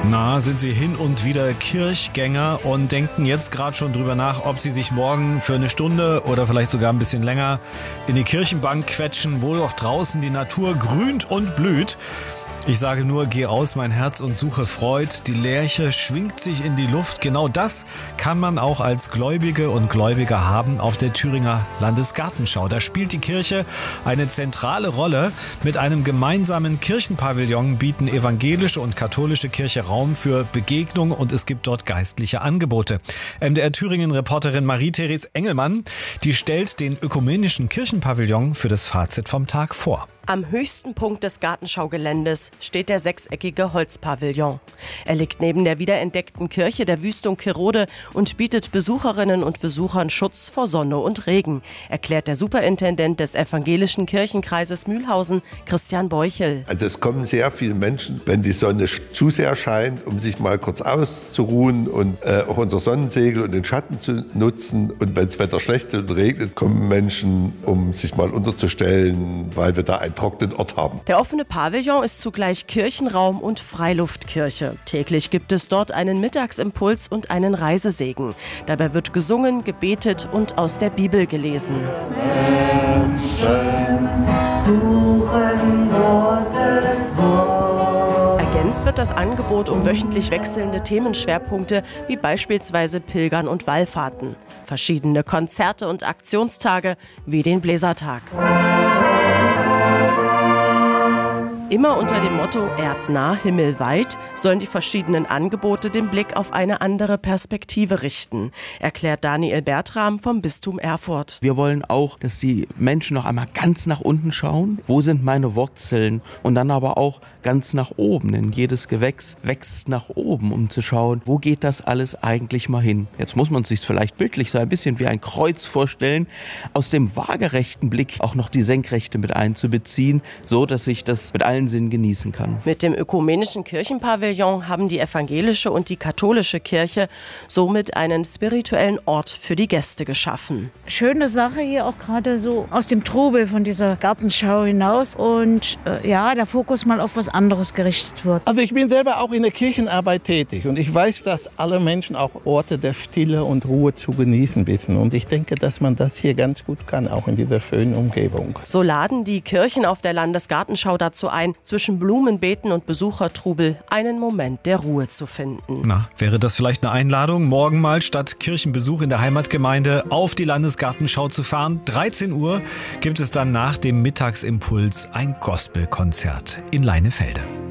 Na, sind Sie hin und wieder Kirchgänger und denken jetzt gerade schon drüber nach, ob Sie sich morgen für eine Stunde oder vielleicht sogar ein bisschen länger in die Kirchenbank quetschen, wo doch draußen die Natur grünt und blüht. Ich sage nur, geh aus, mein Herz, und suche Freud. Die Lerche schwingt sich in die Luft. Genau das kann man auch als Gläubige und Gläubiger haben auf der Thüringer Landesgartenschau. Da spielt die Kirche eine zentrale Rolle. Mit einem gemeinsamen Kirchenpavillon bieten evangelische und katholische Kirche Raum für Begegnung und es gibt dort geistliche Angebote. MDR Thüringen-Reporterin Marie-Therese Engelmann, die stellt den ökumenischen Kirchenpavillon für das Fazit vom Tag vor. Am höchsten Punkt des Gartenschaugeländes steht der sechseckige Holzpavillon. Er liegt neben der wiederentdeckten Kirche der Wüstung Kirode und bietet Besucherinnen und Besuchern Schutz vor Sonne und Regen, erklärt der Superintendent des evangelischen Kirchenkreises Mühlhausen, Christian Beuchel. Also es kommen sehr viele Menschen, wenn die Sonne zu sehr scheint, um sich mal kurz auszuruhen und auch unser Sonnensegel und den Schatten zu nutzen. Und wenn das Wetter schlecht ist und regnet, kommen Menschen, um sich mal unterzustellen, weil wir da einen trockenen Ort haben. Der offene Pavillon ist zugleich Kirchenraum und Freiluftkirche. Täglich gibt es dort einen Mittagsimpuls und einen Reisesegen. Dabei wird gesungen, gebetet und aus der Bibel gelesen. Menschen suchen Gottes Wort. Ergänzt wird das Angebot um wöchentlich wechselnde Themenschwerpunkte wie beispielsweise Pilgern und Wallfahrten. Verschiedene Konzerte und Aktionstage wie den Bläsertag. Immer unter dem Motto erdnah, himmelweit sollen die verschiedenen Angebote den Blick auf eine andere Perspektive richten, erklärt Daniel Bertram vom Bistum Erfurt. Wir wollen auch, dass die Menschen noch einmal ganz nach unten schauen. Wo sind meine Wurzeln? Und dann aber auch ganz nach oben, denn jedes Gewächs wächst nach oben, um zu schauen, wo geht das alles eigentlich mal hin? Jetzt muss man sich vielleicht bildlich so ein bisschen wie ein Kreuz vorstellen, aus dem waagerechten Blick auch noch die Senkrechte mit einzubeziehen, so dass ich das mit allen Sinn genießen kann. Mit dem ökumenischen Kirchenpavillon haben die evangelische und die katholische Kirche somit einen spirituellen Ort für die Gäste geschaffen. Schöne Sache hier auch gerade so aus dem Trubel von dieser Gartenschau hinaus und der Fokus mal auf was anderes gerichtet wird. Also ich bin selber auch in der Kirchenarbeit tätig und ich weiß, dass alle Menschen auch Orte der Stille und Ruhe zu genießen wissen und ich denke, dass man das hier ganz gut kann, auch in dieser schönen Umgebung. So laden die Kirchen auf der Landesgartenschau dazu ein, zwischen Blumenbeeten und Besuchertrubel einen Moment der Ruhe zu finden. Na, wäre das vielleicht eine Einladung, morgen mal statt Kirchenbesuch in der Heimatgemeinde auf die Landesgartenschau zu fahren? 13 Uhr gibt es dann nach dem Mittagsimpuls ein Gospelkonzert in Leinefelde.